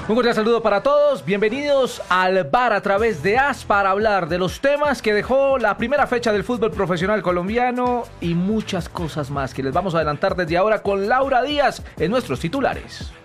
Un cordial saludo para todos, bienvenidos al bar a través de AS para hablar de los temas que dejó la primera fecha del fútbol profesional colombiano y muchas cosas más que les vamos a adelantar desde ahora con Laura Díaz en nuestros titulares.